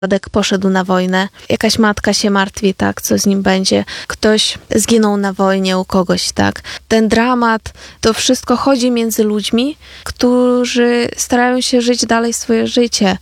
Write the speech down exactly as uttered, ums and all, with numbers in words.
dziadek poszedł na wojnę, jakaś matka się martwi, tak, co z nim będzie. Ktoś zginął na wojnie u kogoś, tak. Ten dramat, to wszystko chodzi między ludźmi, którzy starają się żyć dalej swoje życie.